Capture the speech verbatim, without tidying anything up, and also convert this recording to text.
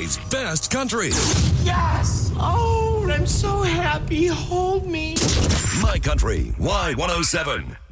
Today's best country. Yes! Oh, I'm so happy. Hold me. My Country Y one oh seven.